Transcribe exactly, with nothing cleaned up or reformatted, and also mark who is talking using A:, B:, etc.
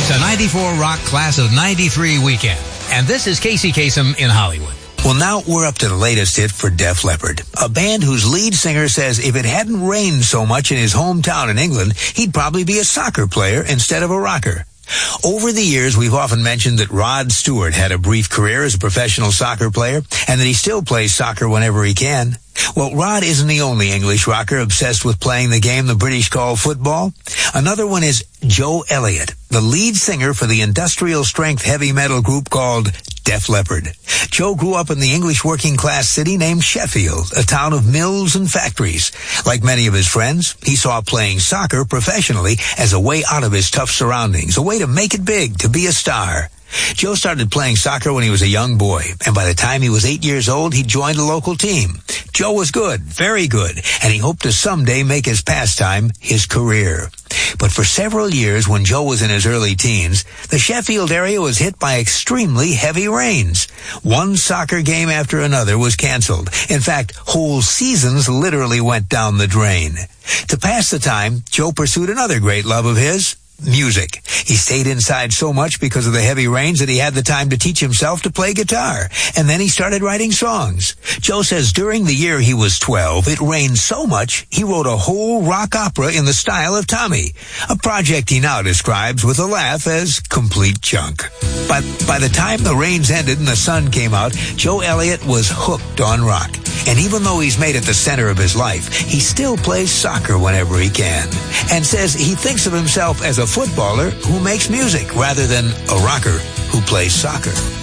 A: It's a ninety-four Rock Class of ninety-three weekend. And this is Casey Kasem in Hollywood.
B: Well, now we're up to the latest hit for Def Leppard, a band whose lead singer says if it hadn't rained so much in his hometown in England, he'd probably be a soccer player instead of a rocker. Over the years, we've often mentioned that Rod Stewart had a brief career as a professional soccer player and that he still plays soccer whenever he can. Well, Rod isn't the only English rocker obsessed with playing the game the British call football. Another one is Joe Elliott, the lead singer for the industrial strength heavy metal group called Def Leppard. Joe grew up in the English working class city named Sheffield, a town of mills and factories. Like many of his friends, he saw playing soccer professionally as a way out of his tough surroundings, a way to make it big, to be a star. Joe started playing soccer when he was a young boy, and by the time he was eight years old, he joined a local team. Joe was good, very good, and he hoped to someday make his pastime his career. But for several years, when Joe was in his early teens, the Sheffield area was hit by extremely heavy rains. One soccer game after another was canceled. In fact, whole seasons literally went down the drain. To pass the time, Joe pursued another great love of his, music. He stayed inside so much because of the heavy rains that he had the time to teach himself to play guitar. And then he started writing songs. Joe says during the year he was twelve, it rained so much he wrote a whole rock opera in the style of Tommy, a project he now describes with a laugh as complete junk. But by the time the rains ended and the sun came out, Joe Elliott was hooked on rock. And even though he's made it the center of his life, he still plays soccer whenever he can, and says he thinks of himself as a footballer who makes music rather than a rocker who plays soccer.